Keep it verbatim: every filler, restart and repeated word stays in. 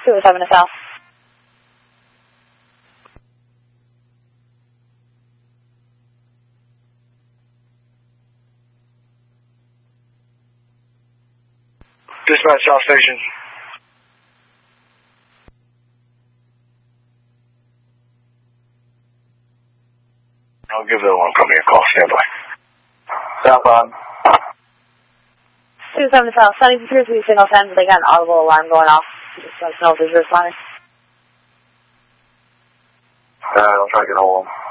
two oh seven to South. Dispatch South Station. I'll give the one coming a call. Stand by. Southbound. two oh seven to South. Sunny appears to be signal ten, but they got an audible alarm going off. Just let us know if there's a responder. Alright, I'll try to get a hold of them.